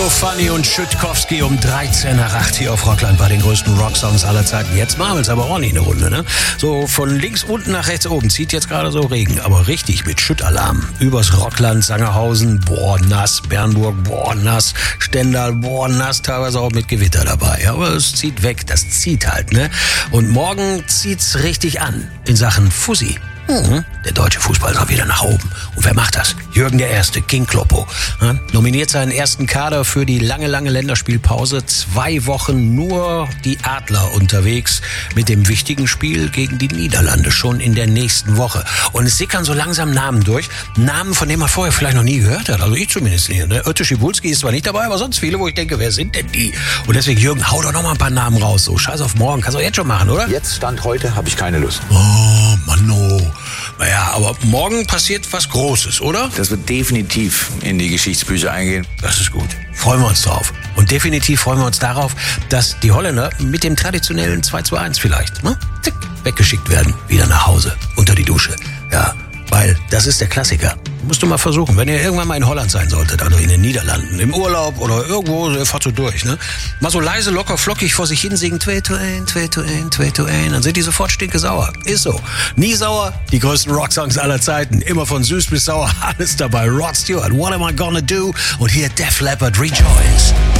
Fanny und Schüttkowski um 13 nach 8 hier auf Rockland bei den größten Rocksongs aller Zeiten. Jetzt machen wir es aber auch nicht eine Runde, ne? So von links unten nach rechts oben zieht jetzt gerade so Regen, aber richtig mit Schüttalarm. Übers Rockland, Sangerhausen, boah, nass, Bernburg, boah, nass, Stendal, boah, nass, teilweise auch mit Gewitter dabei. Aber es zieht weg, das zieht halt, ne? Und morgen zieht's richtig an in Sachen Fussi. Der deutsche Fußball soll wieder nach oben. Und wer macht das? Jürgen der Erste, King Kloppo. Nominiert seinen ersten Kader für die lange Länderspielpause. 2 Wochen nur die Adler unterwegs mit dem wichtigen Spiel gegen die Niederlande schon in der nächsten Woche. Und es sickern so langsam Namen durch. Namen, von denen man vorher vielleicht noch nie gehört hat. Also ich zumindest nicht. Ne? Oetto Schiebulski ist zwar nicht dabei, aber sonst viele, wo ich denke, wer sind denn die? Und deswegen, Jürgen, hau doch noch mal ein paar Namen raus. So, scheiß auf morgen. Kannst du jetzt schon machen, oder? Jetzt, Stand heute, habe ich keine Lust. Oh, Mann, oh. Naja, aber morgen passiert was Großes, oder? Das wird definitiv in die Geschichtsbücher eingehen. Das ist gut. Freuen wir uns drauf. Und definitiv freuen wir uns darauf, dass die Holländer mit dem traditionellen 2:1 vielleicht, ne? Zick, weggeschickt werden. Wieder nach Hause. Unter die Dusche. Ja, weil das ist der Klassiker. Musst du mal versuchen, wenn ihr irgendwann mal in Holland sein solltet, also in den Niederlanden, im Urlaub oder irgendwo, fahrt so durch, ne? Mal so leise, locker, flockig vor sich hin singen, 2:1, 2:1, 2:1, dann sind die sofort stinkesauer. Ist so. Nie sauer, die größten Rocksongs aller Zeiten. Immer von süß bis sauer, alles dabei. Rod Stewart, What Am I Gonna Do? Und hier Def Leppard, Rejoice.